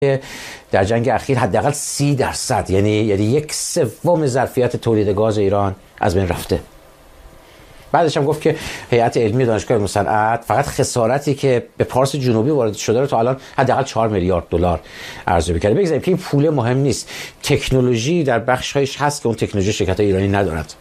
در جنگ اخیر حداقل 30%، یعنی 1/3 ظرفیت تولید گاز ایران از بین رفته. بعدش هم گفت که هیئت علمی دانشگاه علوم صنعت فقط خسارتی که به پارس جنوبی وارد شده رو تا الان حداقل 4 میلیارد دلار ارزیابی کرده. بگذاریم که این پول مهم نیست، تکنولوژی در بخش‌هایش هست که اون تکنولوژی شرکت‌های ایرانی ندارد.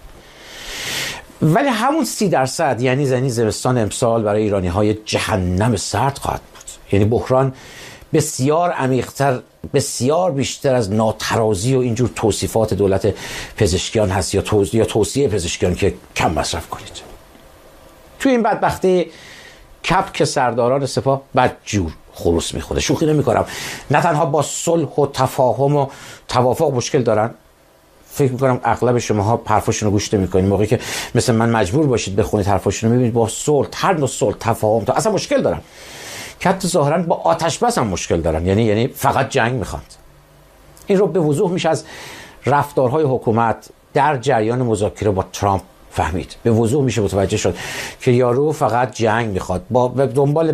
ولی همون 30% یعنی زمستان امسال برای ایرانی‌های جهنم سرد خواهد بود. یعنی بحران بسیار عمیق‌تر، بسیار بیشتر از ناترازی و اینجور توصیفات دولت پزشکیان هست یا توصیه پزشکیان که کم مصرف کنید. توی این بدبختی کپک سرداران سپاه بدجور خروس میخوره. شوخی نمی‌کنم. نه تنها با صلح و تفاهم و توافق مشکل دارن، فکر می‌کنم اغلب شماها حرفاشون رو گوش نمی‌کنید. موقعی که مثل من مجبور باشید بخونید حرفاشون رو، می‌بینید با صلح، هر نوع صلح، تفاهم تا اصلا مشکل دارن. که حتی ظاهراً با آتش بس هم مشکل دارن، یعنی فقط جنگ میخوان. این رو به وضوح میشه از رفتارهای حکومت در جریان مذاکره با ترامپ فهمید. به وضوح میشه متوجه شد که یارو فقط جنگ میخواد، با دنبال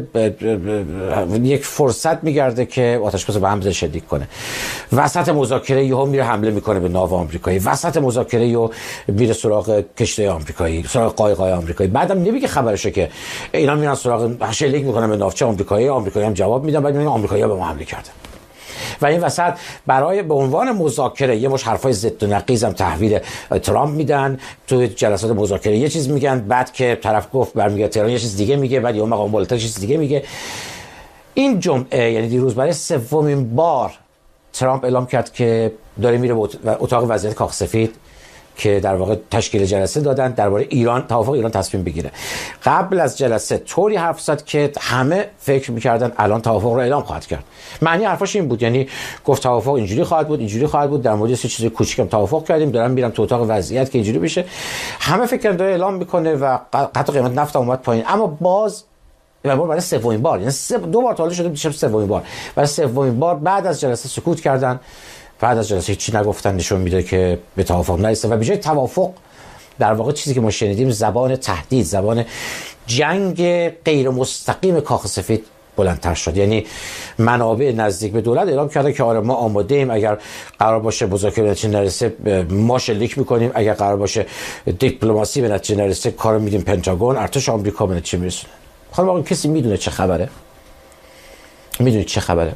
یک فرصت میگرده که آتش بس به هم شدید کنه. وسط مذاکره یهو میره حمله میکنه به ناو آمریکایی، وسط مذاکره یهو میره سراغ کشتی آمریکایی، سراغ قایق‌های آمریکایی. بعدم نمیگه خبرشه که اینا میرن سراغ شلیک میکنن به ناوچه آمریکایی هم جواب میدن، بعد میگن آمریکایی‌ها به ما حمله کردن. و این وسط برای به عنوان مذاکره یه مش حرفای ضد و نقیض هم تحویل ترامپ میدن. تو جلسات مذاکره یه چیز میگن، بعد که طرف گفت برمیگرده تهران یه چیز دیگه میگه، بعد یه مقام بالاتر چیز دیگه میگه. این جمعه یعنی دیروز برای 3مین بار ترامپ اعلام کرد که داره میره به اتاق وضعیت کاخ سفید که در واقع تشکیل جلسه دادن درباره ایران، توافق ایران تصمیم بگیره. قبل از جلسه طوری حرف زد که همه فکر می‌کردن الان توافق رو اعلام خواهد کرد. معنی حرفش این بود، یعنی گفت توافق اینجوری خواهد بود، اینجوری خواهد بود، در مورد سه چیز کوچیکم توافق کردیم، دارم میرم تو اتاق وضعیت که اینجوری بشه. همه فکر کردن داره اعلام میکنه و قطع قیمت نفت اومد پایین. اما باز برای 3مین بار، یعنی 2 بار تا شده میشه 3مین بار، برای 3مین بار بعد از جلسه سکوت کردن. بعد از جلسه هیچی نگفتن، نشون میده که به توافق نرسیدن و به جای توافق در واقع چیزی که ما شنیدیم زبان تهدید، زبان جنگ غیر مستقیم کاخ سفید بلندتر شد. یعنی منابع نزدیک به دولت اعلام کردن که آره ما آماده ایم، اگر قرار باشه مذاکره به نتیجه نرسه ما شلیک میکنیم، اگر قرار باشه دیپلماسی به نتیجه نرسه کارو میدیم پنتاگون، ارتش آمریکا به نتیجه میرسونه. خانم آقا کسی میدونه چه خبره؟ میدونید چه خبره؟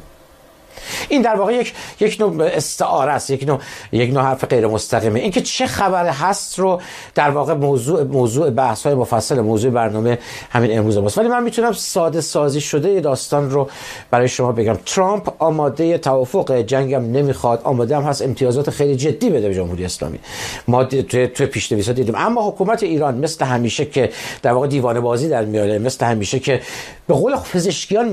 این در واقع یک نوع استعاره است، یک نوع حرف غیر مستقیمه. این که چه خبر هست رو در واقع موضوع بحث های مفصل موضوع برنامه همین امروز ماست. ولی من میتونم ساده سازی شده داستان رو برای شما بگم. ترامپ آماده توافق جنگم نمیخواد، آماده هم هست امتیازات خیلی جدی بده به جمهوری اسلامی. ما توی پیش‌نویس‌ها دیدیم. اما حکومت ایران مثل همیشه که در واقع دیوانه بازی در میاره، مثل همیشه که به قول پزشکیان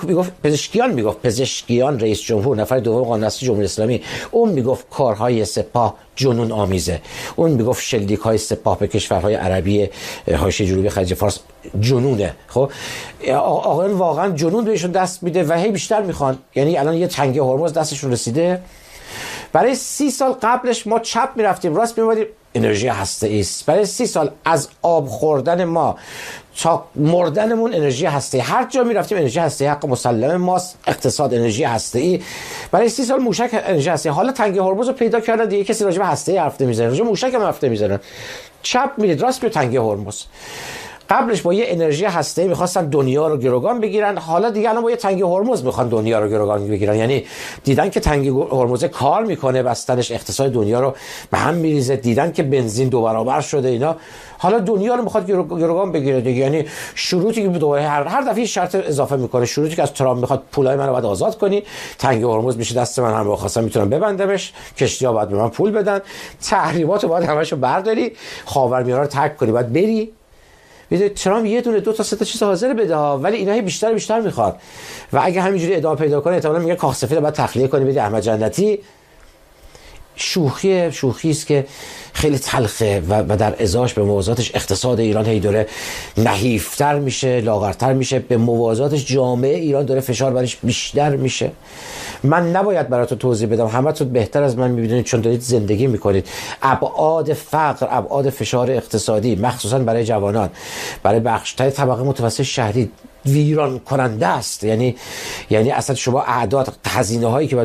میگفت پزشکیان رئیس جمهور نفر دوم قانون اساسی جمهوری اسلامی، اون میگفت کارهای سپاه جنون آمیزه، اون میگفت شلیک‌های سپاه به کشورهای عربی حاشیه جنوبی خلیج فارس جنونه. خب آقایان واقعا جنون بهشون دست میده و هی بیشتر میخوان. یعنی الان یه تنگه هرمز دستشون رسیده. برای 30 سال قبلش ما چپ میرفتیم راست میومدیم، انرژی هسته‌ای است. برای 30 سال از آب خوردن ما تا مردنمون انرژی هسته‌ای، هر جا میرفتیم انرژی هسته‌ای حق مسلم ماست، اقتصاد انرژی هسته‌ای. برای 30 سال موشک انرژی هسته‌ای. حالا تنگه هرمز رو پیدا کردن دیگه کسی راجع به هسته‌ای حرف نمیزنه، راجع به موشک هم حرف نمیزنن. چپ میرید راست میره تنگه هرمز. قبلش با یه انرژی هسته‌ای می‌خواستن دنیا رو گروگان بگیرن، حالا دیگه الان با یه تنگه هرمز می‌خوان دنیا رو گروگان بگیرن. یعنی دیدن که تنگه هرمز کار میکنه، بستنش اقتصاد دنیا رو به هم میریزه، دیدن که بنزین 2 برابر شده اینا، حالا دنیا رو می‌خواد گروگان بگیره دیگه. یعنی شروطی که دوباره هر دفعه شرط اضافه میکنه، شروطی که از ترامپ می‌خواد پولای منو بعد آزاد کنی، تنگه هرمز میشه دست من، هم بخواستم میتونم ببندمش، کشتی‌ها باید به من پول بدن، تحریماتو باید همشو برداری، خاورمیانه رو ترک کنی، باید بری. میدونید ترامپ یه دونه 2 تا 3 تا چیز حاضر بده ها، ولی اینا بیشتر میخواد و اگه همینجوری ادامه پیدا کنه احتمالاً میگه کاخ سفید بعد تخلیه کنی بدی احمد جنتی. شوخی است که خیلی تلخه و در ازاش به موازاتش اقتصاد ایران هی داره نحیفتر میشه، لاغرتر میشه، به موازاتش جامعه ایران داره فشار برش بیشتر میشه. من نباید براتون توضیح بدم، همتون بهتر از من میبینید چون دارید زندگی میکنید. ابعاد فقر، ابعاد فشار اقتصادی مخصوصا برای جوانان، برای بخش‌های طبقه متوسط شهری ویران کننده است. یعنی اصلا شما اعداد هزینه هایی که